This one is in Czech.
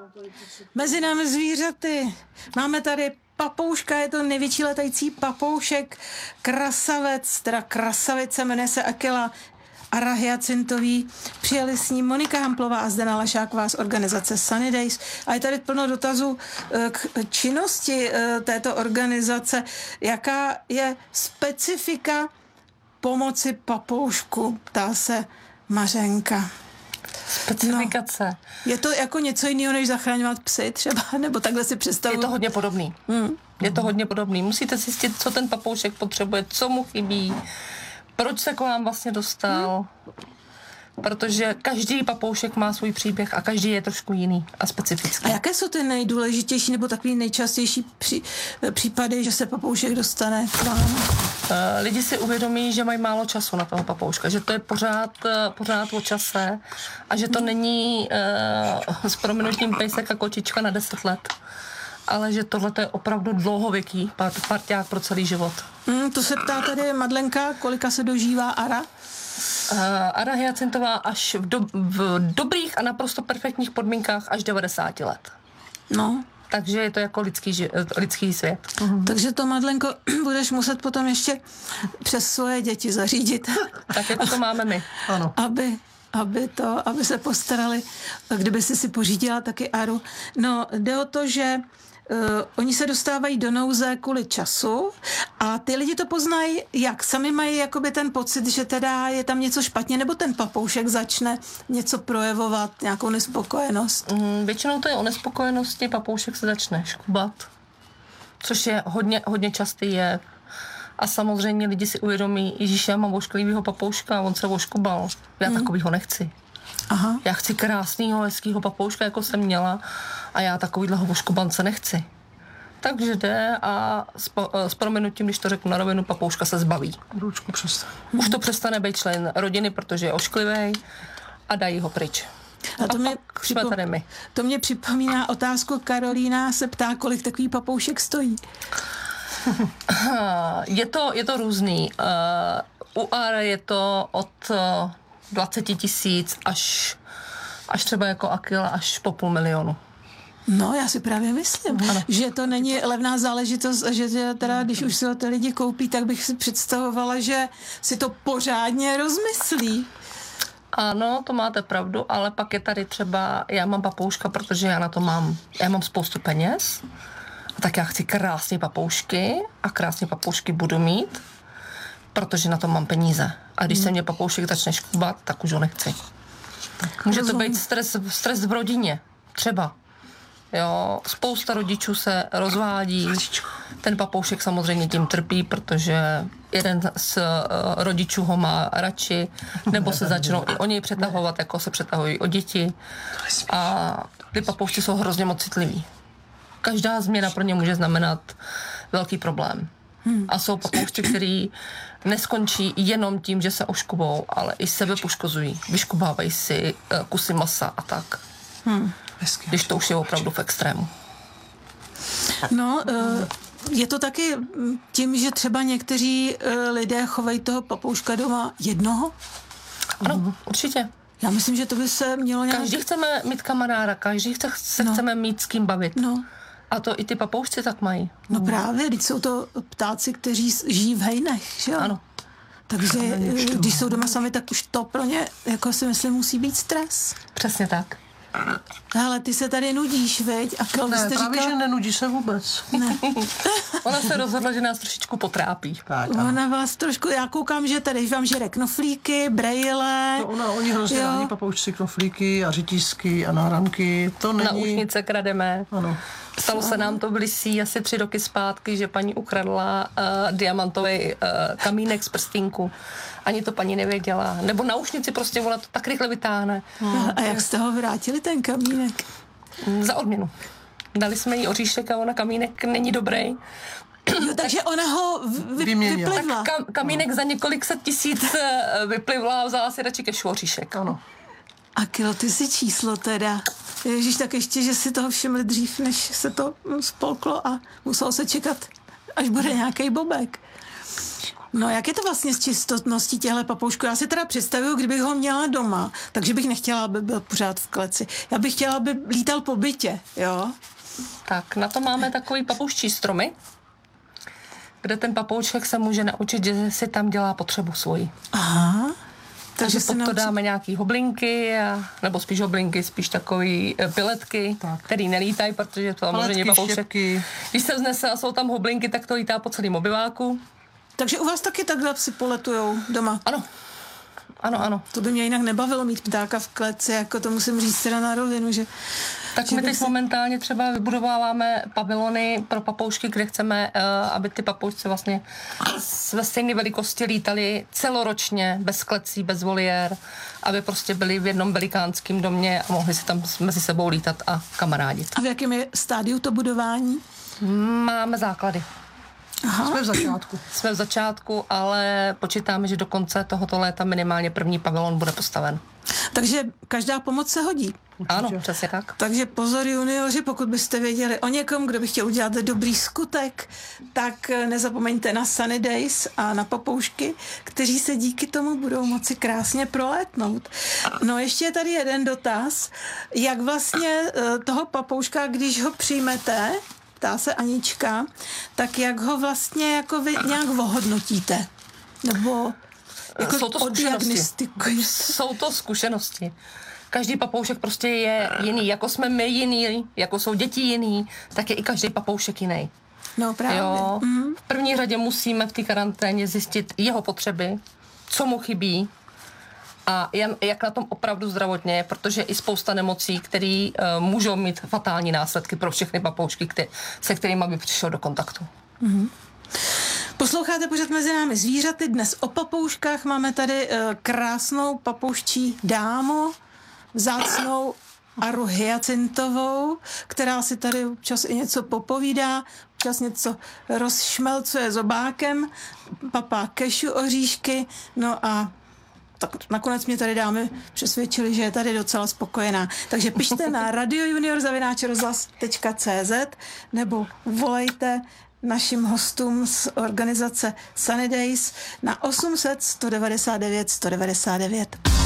Mezi námi zvířaty. Máme tady papouška, je to největší letající papoušek, krasavec, teda krasavice, jmenuje se Aquila arahyacintový. Přijeli s ním Monika Hamplová a Zdena Lašáková z organizace Sunny Days. A je tady plno dotazů k činnosti této organizace. Jaká je specifika pomoci papoušku, ptá se Mařenka. Specifikace. No, je to jako něco jiného, než zachraňovat psy třeba, nebo takhle si představuji. Je to hodně podobný. Je to hodně podobný. Musíte zjistit, co ten papoušek potřebuje, co mu chybí, proč se k vám vlastně dostal. Protože každý papoušek má svůj příběh a každý je trošku jiný a specifický. A jaké jsou ty nejdůležitější nebo takový nejčastější případy, že se papoušek dostane k vám? Lidi si uvědomí, že mají málo času na toho papouška, že to je pořád o čase a že to není s prominutím pejsek a kočička na 10 let, ale že tohle je opravdu dlouhověký parťák pro celý život. To se ptá tady Madlenka, kolika se dožívá Ara? Arahyacintová až v dobrých a naprosto perfektních podmínkách až 90 let. No. Takže je to jako lidský svět. Takže to, Madlenko, budeš muset potom ještě přes svoje děti zařídit. Tak jako to máme my. Ano. Aby se postarali, kdyby si pořídila taky Aru. No, jde o to, že oni se dostávají do nouze kvůli času a ty lidi to poznají, jak sami mají jakoby ten pocit, že teda je tam něco špatně, nebo ten papoušek začne něco projevovat, nějakou nespokojenost. Většinou to je o nespokojenosti, papoušek se začne škubat, což je hodně častý jev. A samozřejmě lidi si uvědomí, Ježíš, já mám ošklivýho papouška a on se oškubal. Já takovýho nechci. Aha. Já chci krásnýho, hezkýho papouška, jako jsem měla, a já takovýhleho oškubance nechci. Takže jde a s prominutím, když to řeknu na rovinu, papouška se zbaví. Růčku přestane. Už to přestane být člen rodiny, protože je ošklivý a dají ho pryč. A to mě připomíná otázku, Karolína se ptá, kolik takový papoušek stojí. Je to různý. U AR je to od 20 000 až třeba jako Aquila až po 500 000. No, já si právě myslím, že to není levná záležitost a že teda, když už si ho ty lidi koupí, tak bych si představovala, že si to pořádně rozmyslí. Ano, to máte pravdu, ale pak je tady třeba, já mám papouška, protože já mám spoustu peněz, tak já chci krásné papoušky a krásné papoušky budu mít, protože na to mám peníze. A když se mě papoušek začne škubat, tak už ho nechci. Může to být stres v rodině, třeba. Jo, spousta rodičů se rozvádí, ten papoušek samozřejmě tím trpí, protože jeden z rodičů ho má radši, nebo se začnou i o něj přetahovat, jako se přetahují o děti. A ty papoušci jsou hrozně moc citliví. Každá změna pro ně může znamenat velký problém. A jsou papoušci, který neskončí jenom tím, že se oškubou, ale i sebe poškozují. Vyškubávají si kusy masa a tak. Když to už je opravdu v extrému. No, je to taky tím, že třeba někteří lidé chovají toho papouška doma jednoho? Ano, určitě. Já myslím, že to by se mělo nějak... Každý chceme mít kamaráda, chceme mít s kým bavit. No. A to i ty papoušci tak mají. No právě, když jsou to ptáci, kteří žijí v hejnech, že jo? Ano. Takže když jsou doma sami, tak už to pro ně, jako si myslím, musí být stres. Přesně tak. Ale ty se tady nudíš, veď? A Klo, Ne, jste právě, říkal... že nenudí se vůbec. Ne. Ona se rozhodla, že nás trošičku potrápí. Tak, Ona vás trošku, já koukám, že tady vám žere knoflíky, brejle. No, oni hrozně rádi papoušci, knoflíky a řetízky a náramky. To není... Náušnice krademe. Ano. Stalo se nám to v Lisí asi 3 roky zpátky, že paní ukradla diamantový kamínek z prstínku. Ani to paní nevěděla. Nebo náušnici prostě ona to tak rychle vytáhne. A jak jste ho vrátili, ten kamínek? Za odměnu. Dali jsme jí oříšek a ona kamínek není dobrý. Jo, takže ona ho vyplivla. Kamínek za několik set tisíc vyplivla a vzala si radši kešu oříšek. Ano. A Kilo, ty si číslo teda. Ježíš, tak ještě, že si toho všimli dřív, než se to spolklo a muselo se čekat, až bude nějaký bobek. No jak je to vlastně s čistotností těchto papoušků? Já si teda představuju, kdybych ho měla doma, takže bych nechtěla, aby byl pořád v kleci. Já bych chtěla, aby lítal po bytě, jo? Tak na to máme takový papouščí stromy, kde ten papoušek se může naučit, že si tam dělá potřebu svoji. Aha. Takže pod to dáme nějaký hoblinky, nebo spíš hoblinky, spíš takový piletky, který nelítají, protože to samozřejmě papoušek. Štěpky. Když se vznese a jsou tam hoblinky, tak to lítá po celém obyváku. Takže u vás taky takhle si poletujou doma? Ano. Ano. To by mě jinak nebavilo mít ptáka v kleci, jako to musím říct teda na rovinu, že... Tak my teď momentálně třeba vybudováváme pavilony pro papoušky, kde chceme, aby ty papoušci vlastně ve stejné velikosti lítali celoročně, bez klecí, bez voliér, aby prostě byli v jednom velikánském domě a mohli si tam mezi sebou lítat a kamarádit. A v jakém je stádiu to budování? Máme základy. Aha. Jsme v začátku, ale počítáme, že do konce tohoto léta minimálně první pavilon bude postaven. Takže každá pomoc se hodí. Ano, přesně tak. Takže pozor junioři, pokud byste věděli o někom, kdo by chtěl udělat dobrý skutek, tak nezapomeňte na Sunny Days a na papoušky, kteří se díky tomu budou moci krásně prolétnout. No ještě je tady jeden dotaz. Jak vlastně toho papouška, když ho přijmete, ptá se Anička, tak jak ho vlastně jako vy nějak ohodnotíte? Nebo jako jsou to zkušenosti. Jsou to zkušenosti. Každý papoušek prostě je jiný. Jako jsme my jiný, jako jsou děti jiný, tak je i každý papoušek jiný. No právě. Jo? V první řadě musíme v té karanténě zjistit jeho potřeby, co mu chybí a jak na tom opravdu zdravotně je, protože i spousta nemocí, které můžou mít fatální následky pro všechny papoušky, se kterými by přišel do kontaktu. Posloucháte pořád Mezi námi zvířaty. Dnes o papouškách máme tady krásnou papouščí dámu, vzácnou Aru hyacintovou, která si tady občas i něco popovídá, občas něco rozšmelcuje zobákem, papá kešu oříšky, no a tak nakonec mě tady dámy přesvědčili, že je tady docela spokojená. Takže pište na radiojunior@rozhlas.cz nebo volejte našim hostům z organizace Sunny Days na 800 199 199.